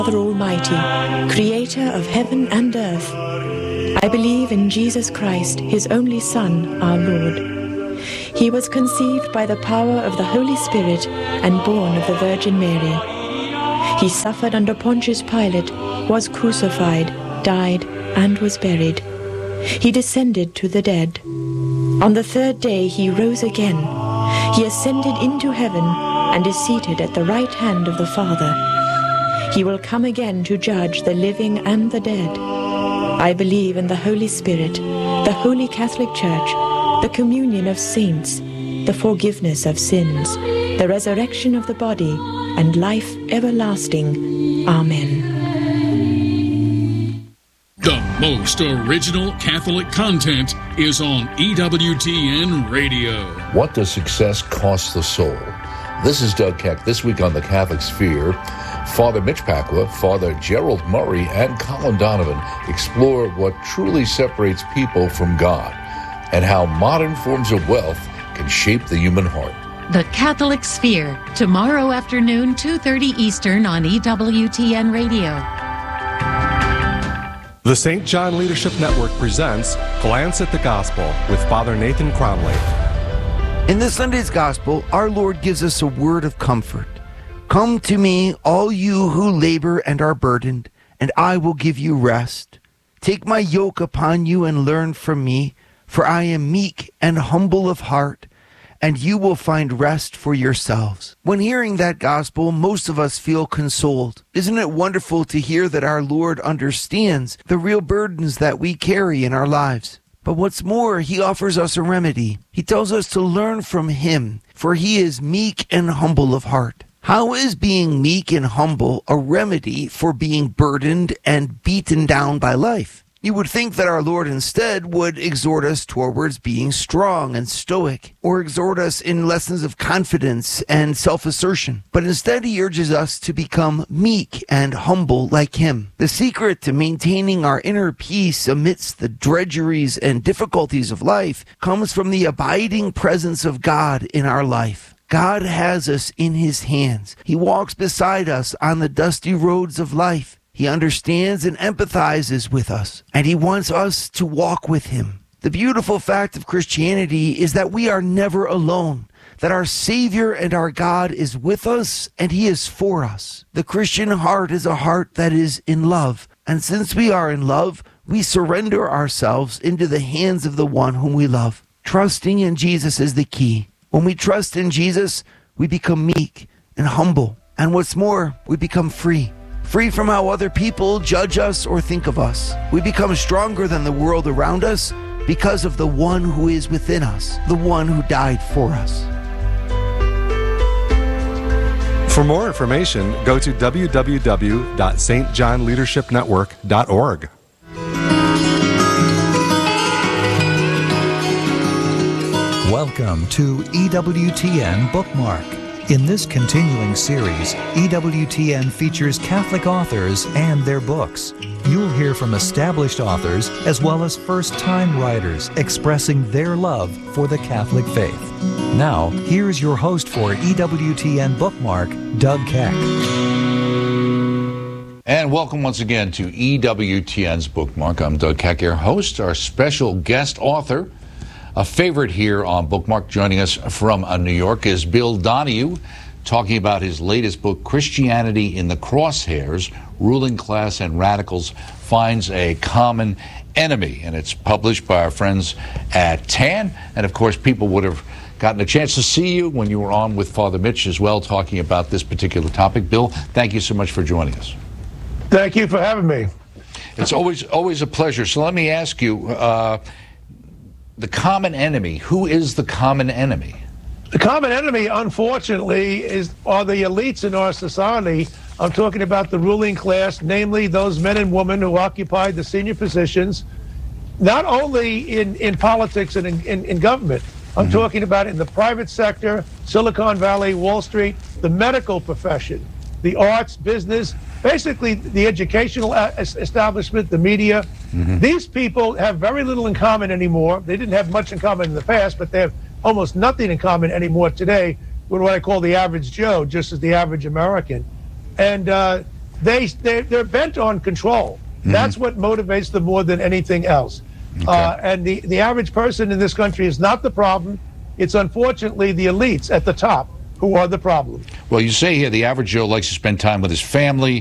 Father Almighty, creator of heaven and earth. I believe in Jesus Christ, his only Son, our Lord. He was conceived by the power of the Holy Spirit and born of the Virgin Mary. He suffered under Pontius Pilate, was crucified, died, and was buried. He descended to the dead. On the third day he rose again. He ascended into heaven and is seated at the right hand of the Father. He will come again to judge the living and the dead. I believe in the Holy Spirit, the Holy Catholic Church, the communion of saints, the forgiveness of sins, the resurrection of the body, and life everlasting. Amen. The most original Catholic content is on EWTN Radio. What does success cost the soul? This is Doug Keck. This week on the Catholic Sphere, Father Mitch Pacwa, Father Gerald Murray, and Colin Donovan explore what truly separates people from God and how modern forms of wealth can shape the human heart. The Catholic Sphere, tomorrow afternoon, 2:30 Eastern on EWTN Radio. The St. John Leadership Network presents Glance at the Gospel with Father Nathan Cromley. In this Sunday's Gospel, our Lord gives us a word of comfort. Come to me, all you who labor and are burdened, and I will give you rest. Take my yoke upon you and learn from me, for I am meek and humble of heart, and you will find rest for yourselves. When hearing that gospel, most of us feel consoled. Isn't it wonderful to hear that our Lord understands the real burdens that we carry in our lives? But what's more, he offers us a remedy. He tells us to learn from him, for he is meek and humble of heart. How is being meek and humble a remedy for being burdened and beaten down by life? You would think that our Lord instead would exhort us towards being strong and stoic, or exhort us in lessons of confidence and self-assertion. But instead he urges us to become meek and humble like him. The secret to maintaining our inner peace amidst the drudgeries and difficulties of life comes from the abiding presence of God in our life. God has us in his hands. He walks beside us on the dusty roads of life. He understands and empathizes with us, and he wants us to walk with him. The beautiful fact of Christianity is that we are never alone, that our Savior and our God is with us, and he is for us. The Christian heart is a heart that is in love, and since we are in love, we surrender ourselves into the hands of the one whom we love. Trusting in Jesus is the key. When we trust in Jesus, we become meek and humble, and what's more, we become free. Free from how other people judge us or think of us. We become stronger than the world around us because of the one who is within us, the one who died for us. For more information, go to www.stjohnleadershipnetwork.org. Welcome to EWTN Bookmark. In this continuing series, EWTN features Catholic authors and their books. You'll hear from established authors as well as first-time writers expressing their love for the Catholic faith. Now, here's your host for EWTN Bookmark, Doug Keck. And welcome once again to EWTN's Bookmark. I'm Doug Keck, your host. Our special guest author, a favorite here on Bookmark, joining us from New York, is Bill Donohue, talking about his latest book, Christianity in the Crosshairs, Ruling Class and Radicals Finds a Common Enemy. And it's published by our friends at TAN. And of course, people would have gotten a chance to see you when you were on with Father Mitch as well, talking about this particular topic. Bill, thank you so much for joining us. Thank you for having me. It's always a pleasure. So let me ask you, the common enemy. Who is the common enemy? The common enemy, unfortunately, are the elites in our society. I'm talking about the ruling class, namely those men and women who occupy the senior positions, not only in politics and in government. I'm talking about in the private sector, Silicon Valley, Wall Street, the medical profession, the arts, business, basically the educational establishment, the media. These people have very little in common anymore. They didn't have much in common in the past, but they have almost nothing in common anymore today with what I call the average Joe, just as the average American. And they're bent on control. That's what motivates them more than anything else. And the average person in this country is not the problem. It's unfortunately the elites at the top who are the problem. Well, you say here the average Joe likes to spend time with his family,